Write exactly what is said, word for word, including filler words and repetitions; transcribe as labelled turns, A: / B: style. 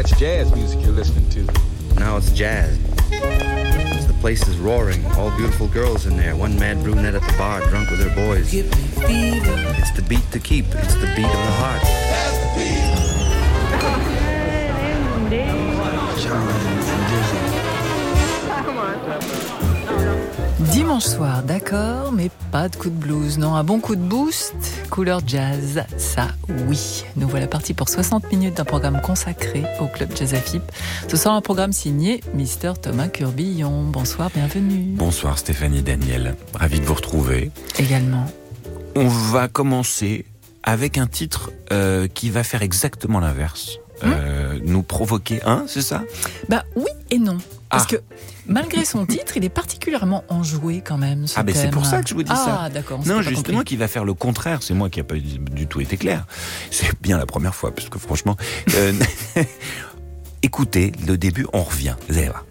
A: It's jazz music you're listening to.
B: Now it's jazz. The place is roaring. All beautiful girls in there. One mad brunette at the bar, drunk with her boys. It's the beat to keep. It's the beat of the heart.
C: Dimanche soir, d'accord, mais pas de coup de blues. Non, un bon coup de boost, couleur jazz, ça oui. Nous voilà partis pour soixante minutes d'un programme consacré au Club Jazz A F I P. Ce soir, un programme signé Mister Thomas Curbillon. Bonsoir, bienvenue.
D: Bonsoir Stéphanie Daniel, ravi de vous retrouver.
C: Également.
D: On va commencer avec un titre euh, qui va faire exactement l'inverse. Hum euh, nous provoquer un, c'est ça ?
C: Bah oui et non. Parce
D: ah.
C: que malgré son titre, il est particulièrement enjoué quand même.
D: Ah ben c'est pour ça que je vous dis
C: ah,
D: ça.
C: Ah d'accord.
D: Non justement qu'il va faire le contraire. C'est moi qui n'ai pas du tout été clair. C'est bien la première fois parce que franchement, euh, écoutez le début, on revient. Vous allez voir.